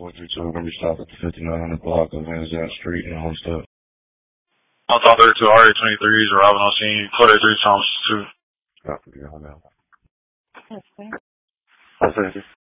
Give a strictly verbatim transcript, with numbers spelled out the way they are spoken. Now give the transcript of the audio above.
four three two, we're going to be stopped at the fifty-nine hundred block of Van Zandt Street in Homestead. On top thirty-two, R A twenty-threes, arriving on scene, code three times two. Copy, on now. Okay. I'll say